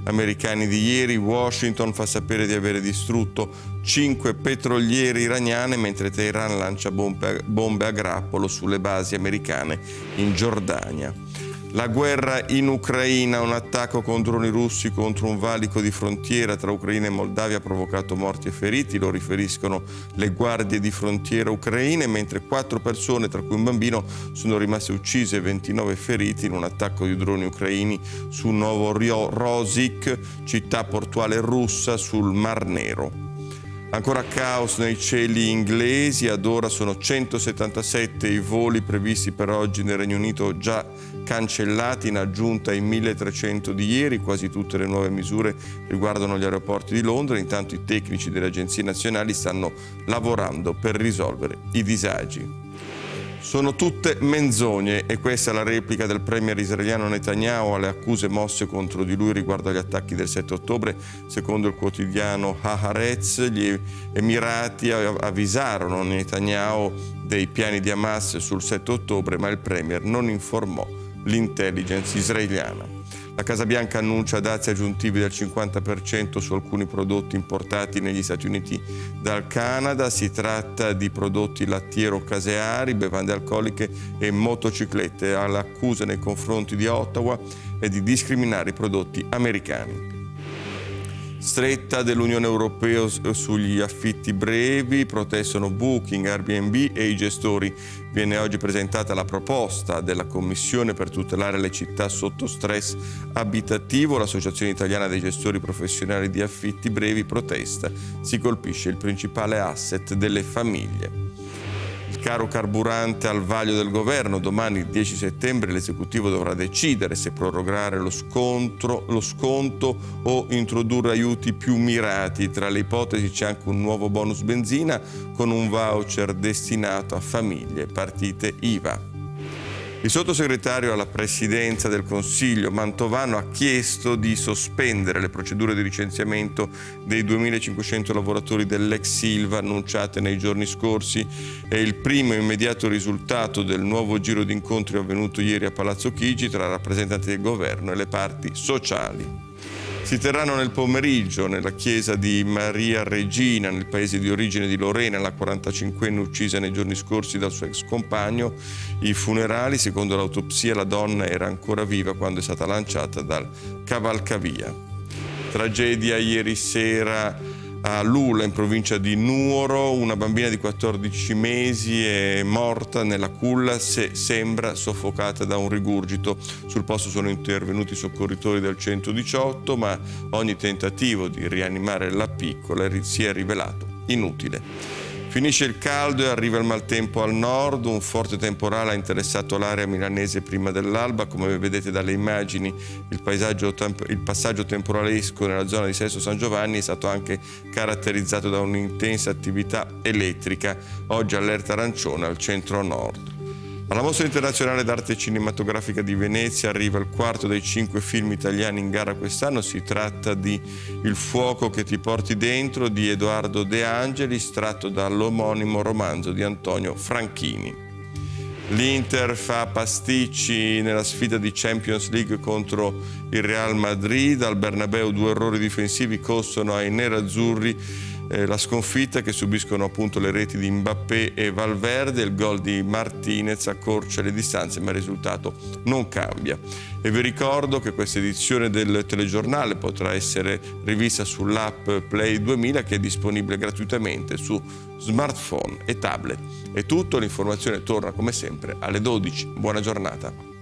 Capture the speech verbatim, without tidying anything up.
americani di ieri. Washington fa sapere di avere distrutto cinque petroliere iraniane, mentre Teheran lancia bombe, bombe a grappolo sulle basi americane in Giordania. La guerra in Ucraina, un attacco con droni russi contro un valico di frontiera tra Ucraina e Moldavia ha provocato morti e feriti, lo riferiscono le guardie di frontiera ucraine, mentre quattro persone, tra cui un bambino, sono rimaste uccise e ventinove feriti in un attacco di droni ucraini su Novorossiysk, città portuale russa sul Mar Nero. Ancora caos nei cieli inglesi, ad ora sono centosettantasette i voli previsti per oggi nel Regno Unito già cancellati in aggiunta ai milletrecento di ieri. Quasi tutte le nuove misure riguardano gli aeroporti di Londra, intanto i tecnici delle agenzie nazionali stanno lavorando per risolvere i disagi. Sono tutte menzogne e questa è la replica del premier israeliano Netanyahu alle accuse mosse contro di lui riguardo agli attacchi del sette ottobre. Secondo il quotidiano Haaretz, gli Emirati avvisarono Netanyahu dei piani di Hamas sul sette ottobre, ma il premier non informò l'intelligence israeliana. La Casa Bianca annuncia dazi aggiuntivi del cinquanta per cento su alcuni prodotti importati negli Stati Uniti dal Canada. Si tratta di prodotti lattiero-caseari, bevande alcoliche e motociclette. L'accusa nei confronti di Ottawa è di discriminare i prodotti americani. Stretta dell'Unione Europea sugli affitti brevi, protestano Booking, Airbnb e i gestori. Viene oggi presentata la proposta della Commissione per tutelare le città sotto stress abitativo. L'Associazione Italiana dei Gestori Professionali di Affitti Brevi protesta. Si colpisce il principale asset delle famiglie. Il caro carburante al vaglio del governo. Domani, il dieci settembre, l'esecutivo dovrà decidere se prorogare lo, scontro, lo sconto o introdurre aiuti più mirati. Tra le ipotesi c'è anche un nuovo bonus benzina con un voucher destinato a famiglie, partite I V A. Il sottosegretario alla presidenza del Consiglio Mantovano ha chiesto di sospendere le procedure di licenziamento dei duemilacinquecento lavoratori dell'ex Ilva annunciate nei giorni scorsi. È il primo immediato risultato del nuovo giro di incontri avvenuto ieri a Palazzo Chigi tra rappresentanti del governo e le parti sociali. Si terranno nel pomeriggio nella chiesa di Maria Regina, nel paese di origine di Lorena, la quarantacinquenne uccisa nei giorni scorsi dal suo ex compagno. I funerali, secondo l'autopsia, la donna era ancora viva quando è stata lanciata dal cavalcavia. Tragedia ieri sera a Lula, in provincia di Nuoro, una bambina di quattordici mesi è morta nella culla, se sembra soffocata da un rigurgito. Sul posto sono intervenuti i soccorritori del centodiciotto, ma ogni tentativo di rianimare la piccola si è rivelato inutile. Finisce il caldo e arriva il maltempo al nord. Un forte temporale ha interessato l'area milanese prima dell'alba. Come vedete dalle immagini, il, paesaggio, il passaggio temporalesco nella zona di Sesto San Giovanni è stato anche caratterizzato da un'intensa attività elettrica. Oggi allerta arancione al centro-nord. Alla Mostra Internazionale d'Arte Cinematografica di Venezia arriva il quarto dei cinque film italiani in gara quest'anno. Si tratta di Il fuoco che ti porti dentro di Edoardo De Angelis, tratto dall'omonimo romanzo di Antonio Franchini. L'Inter fa pasticci nella sfida di Champions League contro il Real Madrid. Al Bernabeu due errori difensivi costano ai nerazzurri Eh, la sconfitta, che subiscono appunto le reti di Mbappé e Valverde. Il gol di Martinez accorcia le distanze, ma il risultato non cambia. E vi ricordo che questa edizione del telegiornale potrà essere rivista sull'app Play duemila, che è disponibile gratuitamente su smartphone e tablet. È tutto, l'informazione torna come sempre alle dodici. Buona giornata.